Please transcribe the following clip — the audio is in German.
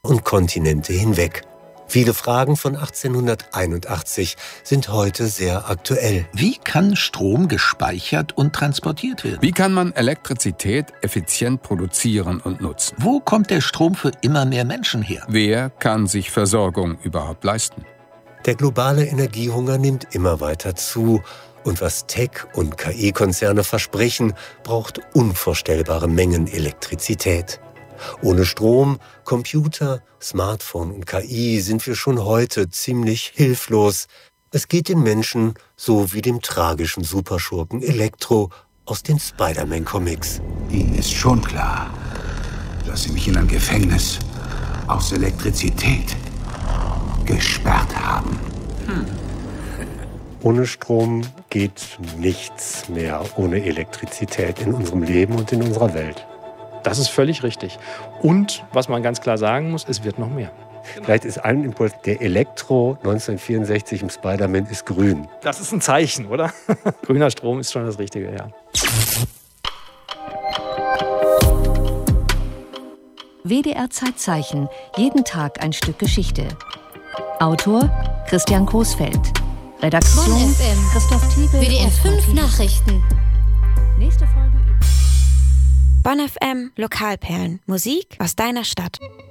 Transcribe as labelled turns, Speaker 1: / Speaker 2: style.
Speaker 1: und Kontinente hinweg. Viele Fragen von 1881 sind heute sehr aktuell.
Speaker 2: Wie kann Strom gespeichert und transportiert werden?
Speaker 3: Wie kann man Elektrizität effizient produzieren und nutzen?
Speaker 2: Wo kommt der Strom für immer mehr Menschen her?
Speaker 3: Wer kann sich Versorgung überhaupt leisten?
Speaker 1: Der globale Energiehunger nimmt immer weiter zu. Und was Tech- und KI-Konzerne versprechen, braucht unvorstellbare Mengen Elektrizität. Ohne Strom, Computer, Smartphone und KI sind wir schon heute ziemlich hilflos. Es geht den Menschen so wie dem tragischen Superschurken Elektro aus den Spider-Man-Comics.
Speaker 4: Ihnen ist schon klar, dass Sie mich in ein Gefängnis aus Elektrizität gesperrt haben.
Speaker 1: Ohne Strom geht nichts mehr ohne Elektrizität in unserem Leben und in unserer Welt.
Speaker 5: Das ist völlig richtig. Und was man ganz klar sagen muss, es wird noch mehr.
Speaker 1: Vielleicht ist ein Impuls, der Elektro 1964 im Spider-Man ist grün.
Speaker 5: Das ist ein Zeichen, oder? Grüner Strom ist schon das Richtige, ja.
Speaker 6: WDR Zeitzeichen. Jeden Tag ein Stück Geschichte. Autor Christian Coesfeld. Redaktion
Speaker 7: Bonn FM.
Speaker 6: Christoph Thiebel.
Speaker 7: WDR 5 Nachrichten.
Speaker 6: Nächste Folge.
Speaker 8: Bonn FM Lokalperlen. Musik aus deiner Stadt.